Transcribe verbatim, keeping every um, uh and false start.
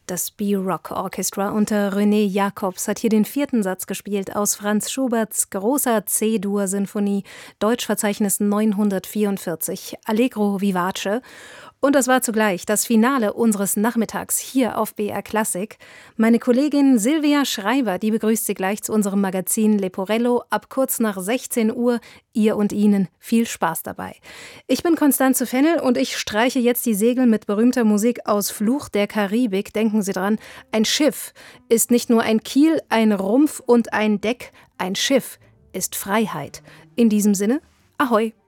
Das B-Rock Orchestra unter René Jacobs hat hier den vierten Satz gespielt aus Franz Schuberts großer C-Dur-Sinfonie, Deutschverzeichnis neunhundertvierundvierzig, Allegro vivace. Und das war zugleich das Finale unseres Nachmittags hier auf B R Klassik. Meine Kollegin Silvia Schreiber, die begrüßt Sie gleich zu unserem Magazin Leporello ab kurz nach sechzehn Uhr. Ihr und Ihnen viel Spaß dabei. Ich bin Constanze Fennel und ich streiche jetzt die Segel mit berühmter Musik aus Fluch der Karibik. Denken Sie dran, ein Schiff ist nicht nur ein Kiel, ein Rumpf und ein Deck. Ein Schiff ist Freiheit. In diesem Sinne, Ahoi!